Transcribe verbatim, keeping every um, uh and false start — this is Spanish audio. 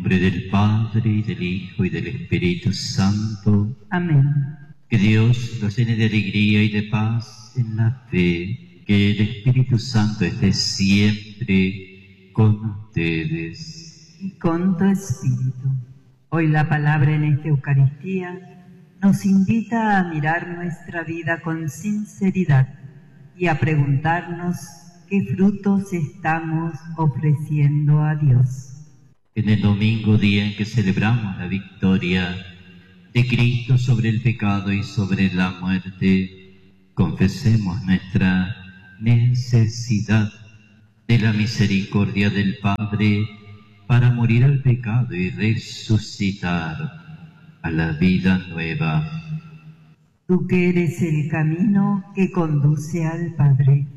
nombre del Padre, y del Hijo, y del Espíritu Santo. Amén. Que Dios los llene de alegría y de paz en la fe. Que el Espíritu Santo esté siempre con ustedes. Y con tu espíritu. Hoy la palabra en esta Eucaristía nos invita a mirar nuestra vida con sinceridad y a preguntarnos qué frutos estamos ofreciendo a Dios. En el domingo, día en que celebramos la victoria de Cristo sobre el pecado y sobre la muerte, confesemos nuestra necesidad de la misericordia del Padre para morir al pecado y resucitar a la vida nueva. Tú que eres el camino que conduce al Padre,